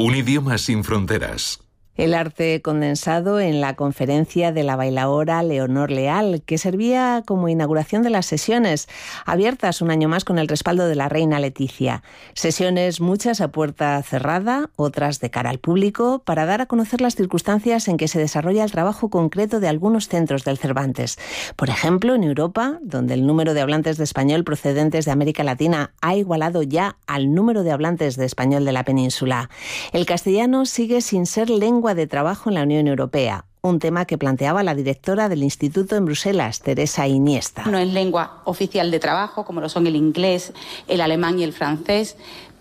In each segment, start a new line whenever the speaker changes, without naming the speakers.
Un idioma sin fronteras.
El arte condensado en la conferencia de la bailaora Leonor Leal, que servía como inauguración de las sesiones, abiertas un año más con el respaldo de la reina Leticia. Sesiones muchas a puerta cerrada, otras de cara al público, para dar a conocer las circunstancias en que se desarrolla el trabajo concreto de algunos centros del Cervantes. Por ejemplo, en Europa, donde el número de hablantes de español procedentes de América Latina ha igualado ya al número de hablantes de español de la península. El castellano sigue sin ser lengua de trabajo en la Unión Europea, un tema que planteaba la directora del instituto en Bruselas, Teresa Iniesta.
No es lengua oficial de trabajo, como lo son el inglés, el alemán y el francés,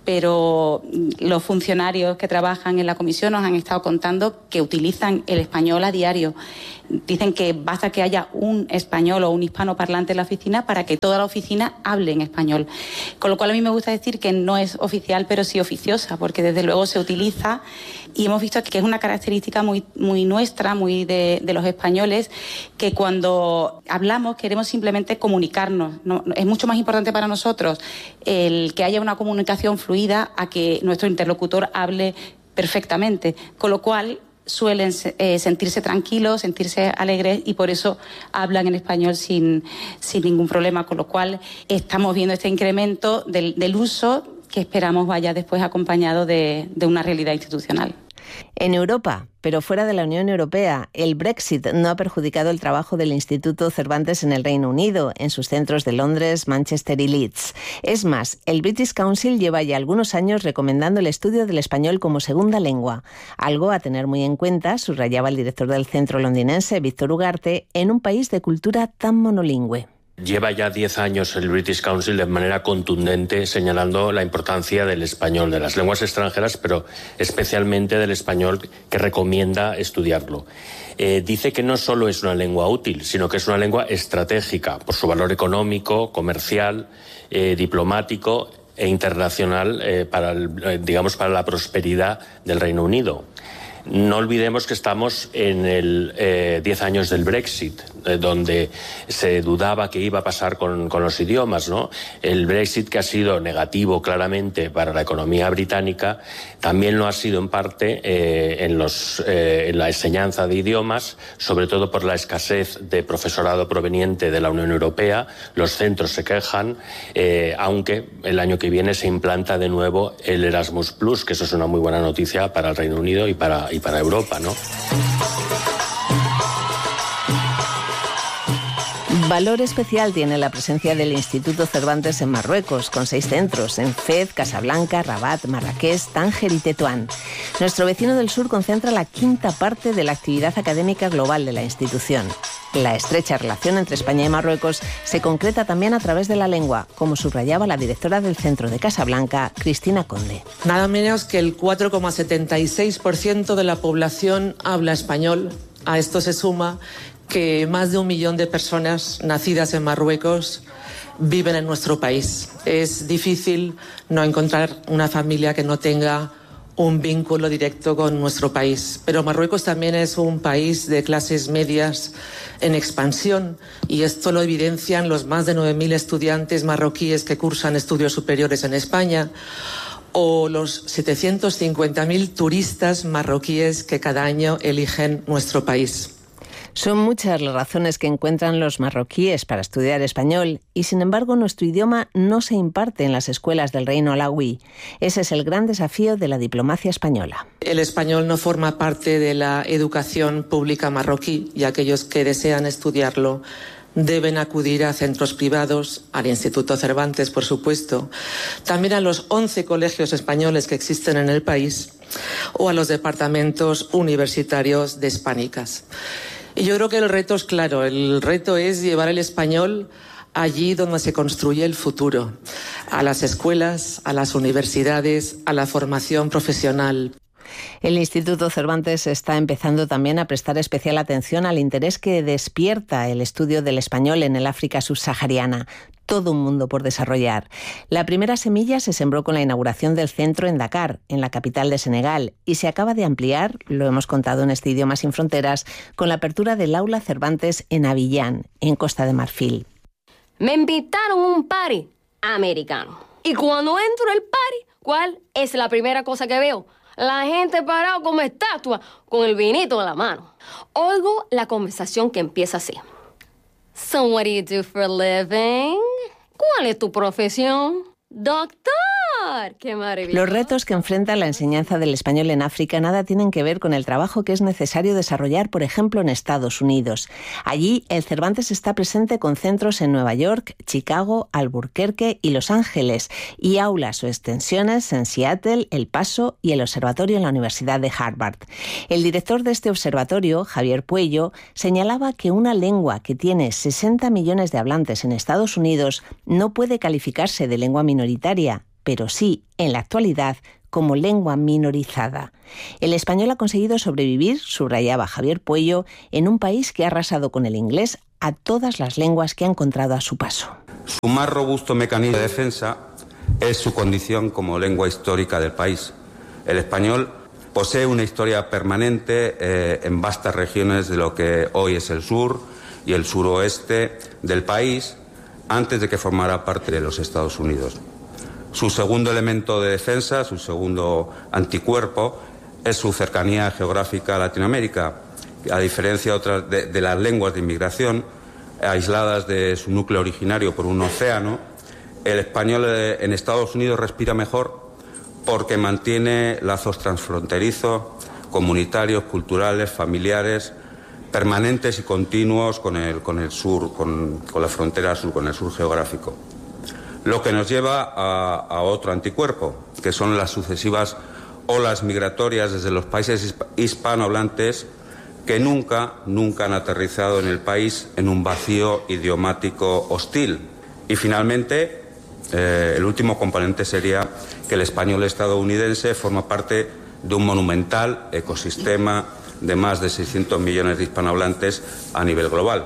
pero los funcionarios que trabajan en la comisión nos han estado contando que utilizan el español a diario. Dicen que basta que haya un español o un hispanoparlante en la oficina para que toda la oficina hable en español. Con lo cual a mí me gusta decir que no es oficial, pero sí oficiosa, porque desde luego se utiliza y hemos visto que es una característica muy nuestra, muy de los españoles, que cuando hablamos queremos simplemente comunicarnos. No, es mucho más importante para nosotros el que haya una comunicación fluida a que nuestro interlocutor hable perfectamente, con lo cual suelen sentirse tranquilos, sentirse alegres y por eso hablan en español sin ningún problema, con lo cual estamos viendo este incremento del uso que esperamos vaya después acompañado de una realidad institucional.
En Europa, pero fuera de la Unión Europea, el Brexit no ha perjudicado el trabajo del Instituto Cervantes en el Reino Unido, en sus centros de Londres, Manchester y Leeds. Es más, el British Council lleva ya algunos años recomendando el estudio del español como segunda lengua, algo a tener muy en cuenta, subrayaba el director del centro londinense, Víctor Ugarte, en un país de cultura tan monolingüe.
Lleva ya 10 años el British Council de manera contundente señalando la importancia del español, de las lenguas extranjeras, pero especialmente del español, que recomienda estudiarlo. Dice que no solo es una lengua útil, sino que es una lengua estratégica por su valor económico, comercial, diplomático e internacional para la prosperidad del Reino Unido. No olvidemos que estamos en el 10 años del Brexit, donde se dudaba qué iba a pasar con los idiomas, ¿no? El Brexit, que ha sido negativo claramente para la economía británica, también lo ha sido en parte en la enseñanza de idiomas, sobre todo por la escasez de profesorado proveniente de la Unión Europea. Los centros se quejan, aunque el año que viene se implanta de nuevo el Erasmus+, que eso es una muy buena noticia para el Reino Unido y para Europa, ¿no?
Valor especial tiene la presencia del Instituto Cervantes en Marruecos, con 6 centros, en Fez, Casablanca, Rabat, Marrakech, Tánger y Tetuán. Nuestro vecino del sur concentra la 5ª parte de la actividad académica global de la institución. La estrecha relación entre España y Marruecos se concreta también a través de la lengua, como subrayaba la directora del centro de Casablanca, Cristina Conde.
Nada menos que el 4,76% de la población habla español. A esto se suma que más de 1 millón de personas nacidas en Marruecos viven en nuestro país. Es difícil no encontrar una familia que no tenga un vínculo directo con nuestro país. Pero Marruecos también es un país de clases medias en expansión y esto lo evidencian los más de 9.000 estudiantes marroquíes que cursan estudios superiores en España o los 750.000 turistas marroquíes que cada año eligen nuestro país.
Son muchas las razones que encuentran los marroquíes para estudiar español y, sin embargo, nuestro idioma no se imparte en las escuelas del Reino Alauí. Ese es el gran desafío de la diplomacia española.
El español no forma parte de la educación pública marroquí y aquellos que desean estudiarlo deben acudir a centros privados, al Instituto Cervantes, por supuesto, también a los 11 colegios españoles que existen en el país o a los departamentos universitarios de hispánicas. Y yo creo que el reto es claro, el reto es llevar el español allí donde se construye el futuro, a las escuelas, a las universidades, a la formación profesional.
El Instituto Cervantes está empezando también a prestar especial atención al interés que despierta el estudio del español en el África subsahariana. Todo un mundo por desarrollar. La primera semilla se sembró con la inauguración del centro en Dakar, en la capital de Senegal, y se acaba de ampliar, lo hemos contado en este Idioma sin Fronteras, con la apertura del Aula Cervantes en Abiyán, en Costa de Marfil.
Me invitaron a un party americano. Y cuando entro al party, ¿cuál es la primera cosa que veo? La gente parado como estatua, con el vinito en la mano. Oigo la conversación que empieza así. So what do you do for a living? ¿Cuál es tu profesión? Doctor. ¡Qué maravilla!
Los retos que enfrenta la enseñanza del español en África nada tienen que ver con el trabajo que es necesario desarrollar, por ejemplo, en Estados Unidos. Allí, el Cervantes está presente con centros en Nueva York, Chicago, Albuquerque y Los Ángeles, y aulas o extensiones en Seattle, El Paso y el observatorio en la Universidad de Harvard. El director de este observatorio, Javier Puello, señalaba que una lengua que tiene 60 millones de hablantes en Estados Unidos no puede calificarse de lengua minoritaria, pero sí, en la actualidad, como lengua minorizada. El español ha conseguido sobrevivir, subrayaba Javier Puello, en un país que ha arrasado con el inglés a todas las lenguas que ha encontrado a su paso.
Su más robusto mecanismo de defensa es su condición como lengua histórica del país. El español posee una historia permanente en vastas regiones de lo que hoy es el sur y el suroeste del país, antes de que formara parte de los Estados Unidos. Su segundo elemento de defensa, su segundo anticuerpo, es su cercanía geográfica a Latinoamérica. A diferencia de las lenguas de inmigración, aisladas de su núcleo originario por un océano, el español en Estados Unidos respira mejor porque mantiene lazos transfronterizos, comunitarios, culturales, familiares, permanentes y continuos con el sur, con la frontera sur, con el sur geográfico. Lo que nos lleva a otro anticuerpo, que son las sucesivas olas migratorias desde los países hispanohablantes que nunca han aterrizado en el país en un vacío idiomático hostil. Y finalmente, el último componente sería que el español estadounidense forma parte de un monumental ecosistema de más de 600 millones de hispanohablantes a nivel global.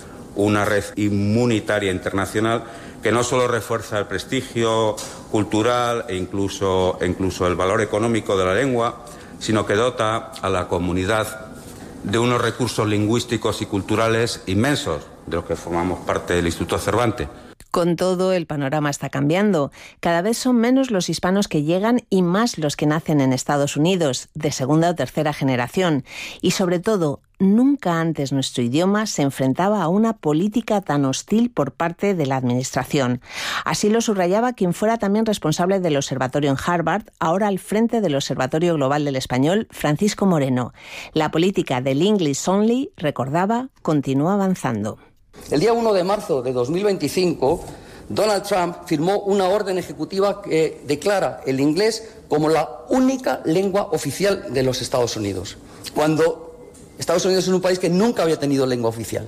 Una red inmunitaria internacional que no solo refuerza el prestigio cultural e incluso el valor económico de la lengua, sino que dota a la comunidad de unos recursos lingüísticos y culturales inmensos, de los que formamos parte del Instituto Cervantes.
Con todo, el panorama está cambiando. Cada vez son menos los hispanos que llegan y más los que nacen en Estados Unidos, de segunda o tercera generación. Y sobre todo, nunca antes nuestro idioma se enfrentaba a una política tan hostil por parte de la administración. Así lo subrayaba quien fuera también responsable del observatorio en Harvard, ahora al frente del Observatorio Global del Español, Francisco Moreno. La política del English Only, recordaba, continúa avanzando.
El día 1 de marzo de 2025, Donald Trump firmó una orden ejecutiva que declara el inglés como la única lengua oficial de los Estados Unidos, cuando Estados Unidos es un país que nunca había tenido lengua oficial.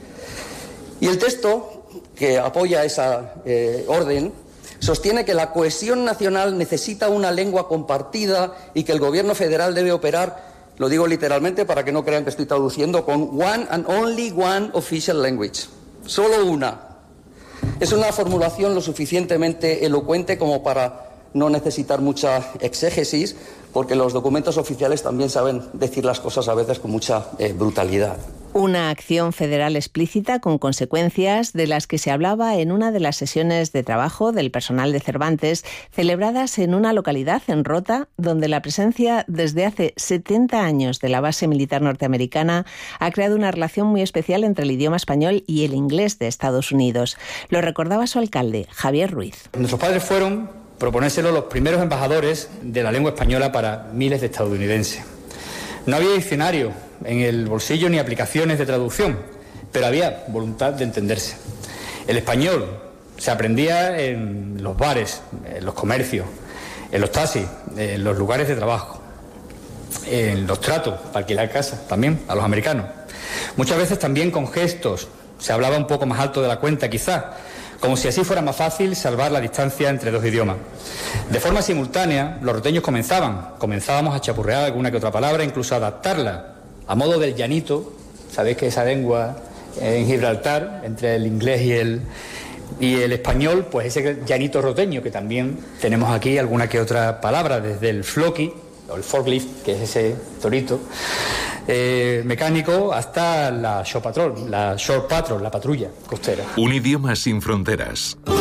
Y el texto que apoya esa orden sostiene que la cohesión nacional necesita una lengua compartida y que el gobierno federal debe operar, lo digo literalmente para que no crean que estoy traduciendo, con one and only one official language. Solo una. Es una formulación lo suficientemente elocuente como para no necesitar mucha exégesis, porque los documentos oficiales también saben decir las cosas a veces con mucha brutalidad.
Una acción federal explícita con consecuencias de las que se hablaba en una de las sesiones de trabajo del personal de Cervantes celebradas en una localidad en Rota, donde la presencia desde hace 70 años de la base militar norteamericana ha creado una relación muy especial entre el idioma español y el inglés de Estados Unidos. Lo recordaba su alcalde, Javier Ruiz.
Nuestros padres fueron, proponérselo, los primeros embajadores de la lengua española para miles de estadounidenses. No había diccionario en el bolsillo ni aplicaciones de traducción, pero había voluntad de entenderse. El español se aprendía en los bares, en los comercios, en los taxis, en los lugares de trabajo, en los tratos para alquilar casa, también a los americanos. Muchas veces también con gestos, se hablaba un poco más alto de la cuenta quizás, como si así fuera más fácil salvar la distancia entre dos idiomas. De forma simultánea, los roteños comenzábamos a chapurrear alguna que otra palabra, incluso a adaptarla a modo del llanito. Sabéis que esa lengua en Gibraltar, entre el inglés y el español, pues ese llanito roteño, que también tenemos aquí alguna que otra palabra, desde el floqui, o el forklift, que es ese torito mecánico, hasta la shore patrol, la patrulla costera.
Un idioma sin fronteras.